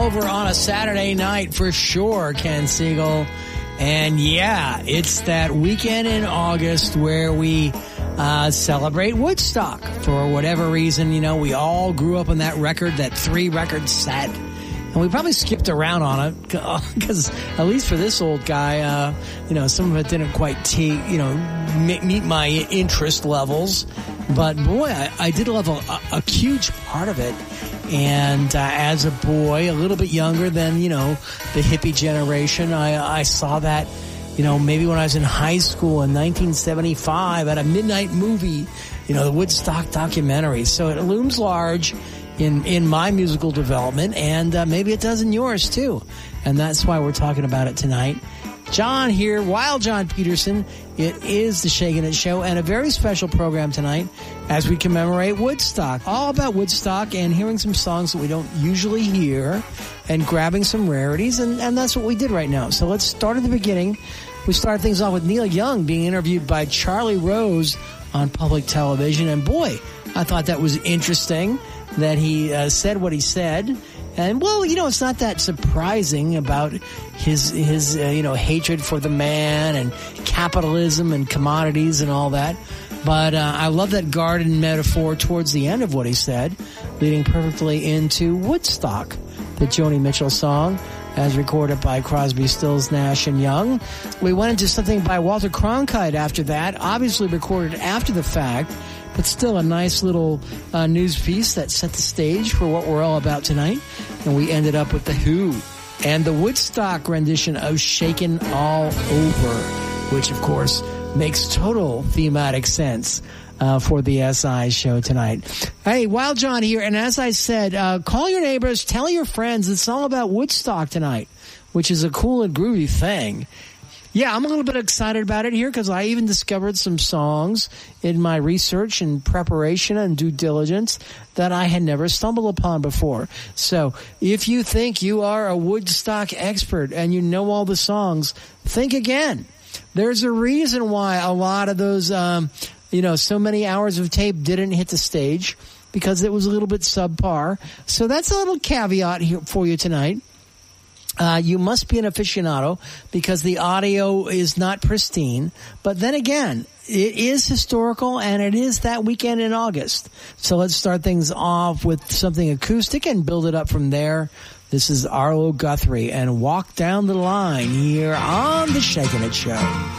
Over on a Saturday night for sure, Ken Siegel. And yeah, it's that weekend in August where we celebrate Woodstock. For whatever reason, you know, we all grew up on that record, that 3-record set. And we probably skipped around on it because at least for this old guy, you know, some of it didn't quite meet my interest levels. But boy, I did love a huge part of it. And as a boy, a little bit younger than, you know, the hippie generation, I saw that, you know, maybe when I was in high school in 1975 at a midnight movie, you know, the Woodstock documentary. So it looms large in my musical development, and maybe it does in yours too. And that's why we're talking about it tonight. John here, Wild John Peterson. It is the Shakin' It Show, and a very special program tonight as we commemorate Woodstock. All about Woodstock and hearing some songs that we don't usually hear and grabbing some rarities, and that's what we did right now. So let's start at the beginning. We started things off with Neil Young being interviewed by Charlie Rose on public television, and boy, I thought that was interesting that he said what he said. And, well, you know, it's not that surprising about his you know, hatred for the man and capitalism and commodities and all that. But I love that garden metaphor towards the end of what he said, leading perfectly into Woodstock, the Joni Mitchell song, as recorded by Crosby, Stills, Nash & Young. We went into something by Walter Cronkite after that, obviously recorded after the fact, but still a nice little news piece that set the stage for what we're all about tonight. And we ended up with The Who and the Woodstock rendition of Shakin' All Over, which, of course, makes total thematic sense for the SI show tonight. Hey, Wild John here, and as I said, call your neighbors, tell your friends. It's all about Woodstock tonight, which is a cool and groovy thing. Yeah, I'm a little bit excited about it here because I even discovered some songs in my research and preparation and due diligence that I had never stumbled upon before. So if you think you are a Woodstock expert and you know all the songs, think again. There's a reason why a lot of those, you know, so many hours of tape didn't hit the stage because it was a little bit subpar. So that's a little caveat here for you tonight. You must be an aficionado because the audio is not pristine. But then again, it is historical and it is that weekend in August. So let's start things off with something acoustic and build it up from there. This is Arlo Guthrie and Walk Down the Line here on the Shakin' It Show.